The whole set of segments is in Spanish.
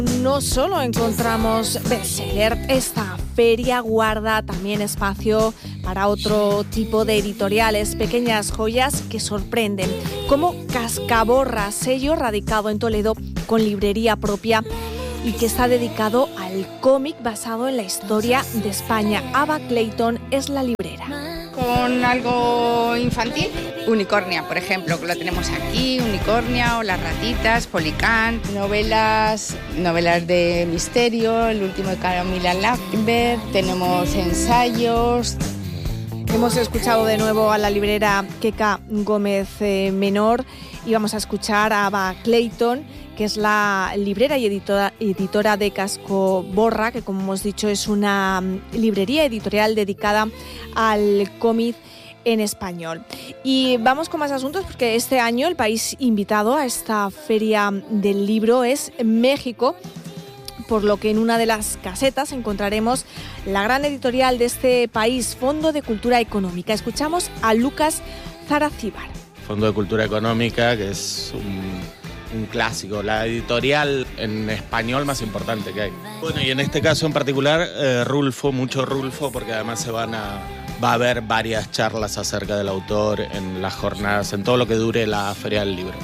No solo encontramos bestseller, esta feria guarda también espacio para otro tipo de editoriales, pequeñas joyas que sorprenden, como Cascaborra, sello radicado en Toledo con librería propia y que está dedicado al cómic basado en la historia de España. Ava Clayton es la librera. Con algo infantil, Unicornia, por ejemplo, que lo tenemos aquí, Unicornia o Las Ratitas, Policán, novelas de misterio, el último de Camila Lackberg, tenemos ensayos. Hemos escuchado de nuevo a la librera Keka Gómez Menor y vamos a escuchar a Ava Clayton, que es la librera y editora de Cascaborra, que como hemos dicho es una librería editorial dedicada al cómic en español. Y vamos con más asuntos porque este año el país invitado a esta feria del libro es México, por lo que en una de las casetas encontraremos la gran editorial de este país, Fondo de Cultura Económica. Escuchamos a Lucas Zaracíbar. Fondo de Cultura Económica, que es un clásico, la editorial en español más importante que hay. Bueno, y en este caso en particular, Rulfo, mucho Rulfo, porque además va a haber varias charlas acerca del autor en las jornadas, en todo lo que dure la Feria del Libro.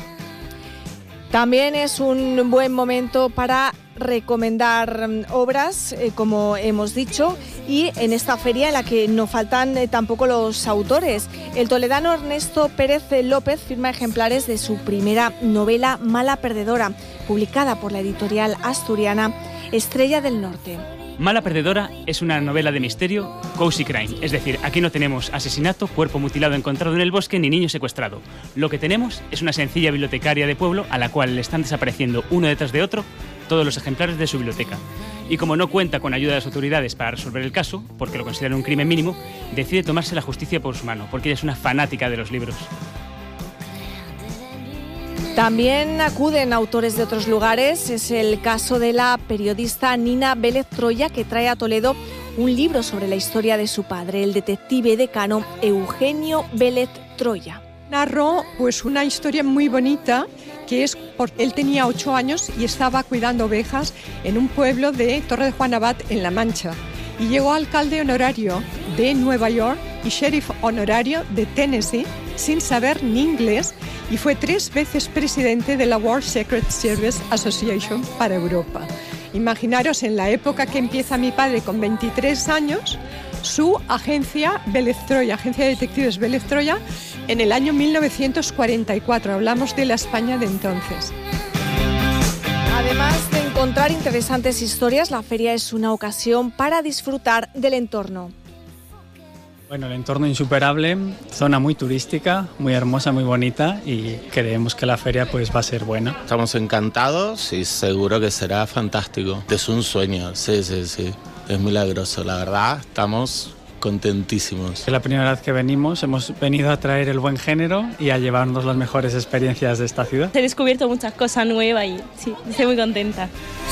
También es un buen momento para recomendar obras, como hemos dicho, y en esta feria en la que no faltan tampoco los autores. El toledano Ernesto Pérez López firma ejemplares de su primera novela Mala Perdedora, publicada por la editorial asturiana Estrella del Norte. Mala Perdedora es una novela de misterio, cozy crime, es decir, aquí no tenemos asesinato, cuerpo mutilado encontrado en el bosque ni niño secuestrado. Lo que tenemos es una sencilla bibliotecaria de pueblo a la cual le están desapareciendo uno detrás de otro todos los ejemplares de su biblioteca. Y como no cuenta con ayuda de las autoridades para resolver el caso, porque lo consideran un crimen mínimo, decide tomarse la justicia por su mano, porque ella es una fanática de los libros. También acuden autores de otros lugares. Es el caso de la periodista Nina Vélez Troya, que trae a Toledo un libro sobre la historia de su padre, el detective decano Eugenio Vélez Troya. Narró pues una historia muy bonita, que es porque él tenía 8 años y estaba cuidando ovejas en un pueblo de Torre de Juan Abad en La Mancha. Y llegó alcalde honorario de Nueva York y sheriff honorario de Tennessee sin saber ni inglés, y fue 3 veces presidente de la World Secret Service Association para Europa. Imaginaros, en la época que empieza mi padre con 23 años, su agencia Vélez Troya, agencia de detectives Vélez Troya, en el año 1944, hablamos de la España de entonces. Además de encontrar interesantes historias, la feria es una ocasión para disfrutar del entorno. Bueno, el entorno insuperable, zona muy turística, muy hermosa, muy bonita, y creemos que la feria pues va a ser buena. Estamos encantados y seguro que será fantástico. Es un sueño, sí. Es milagroso, la verdad, estamos contentísimos. Es la primera vez que venimos, hemos venido a traer el buen género y a llevarnos las mejores experiencias de esta ciudad. He descubierto muchas cosas nuevas y sí, estoy muy contenta.